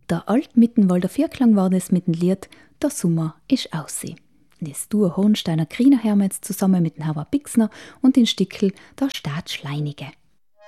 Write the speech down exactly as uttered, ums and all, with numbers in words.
Der alt Mittenwalder Vierklang war das mit dem Lied «Der Sommer ist ausseh». Das Duo Hohensteiner Kriener Hermetz zusammen mit dem Herbert Bixner und den Stickel «Der Staat Schleinige».